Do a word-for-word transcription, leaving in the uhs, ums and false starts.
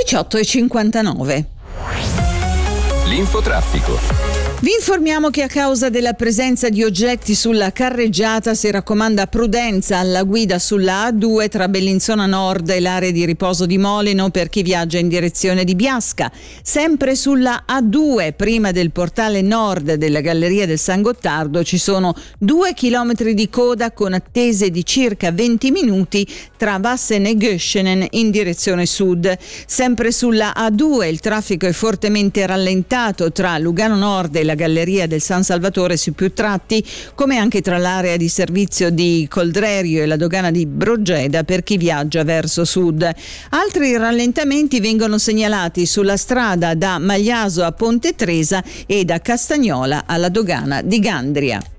diciotto e cinquantanove. L'infotraffico. Vi informiamo che a causa della presenza di oggetti sulla carreggiata si raccomanda prudenza alla guida sulla A due tra Bellinzona Nord e l'area di riposo di Molino per chi viaggia in direzione di Biasca. Sempre sulla A due, prima del portale nord della Galleria del San Gottardo, ci sono due chilometri di coda con attese di circa venti minuti tra Vassen e Göschenen in direzione sud. Sempre sulla A due il traffico è fortemente rallentato tra Lugano Nord e la Galleria del San Salvatore su più tratti, come anche tra l'area di servizio di Coldrerio e la dogana di Brogeda per chi viaggia verso sud. Altri rallentamenti vengono segnalati sulla strada da Magliaso a Ponte Tresa e da Castagnola alla dogana di Gandria.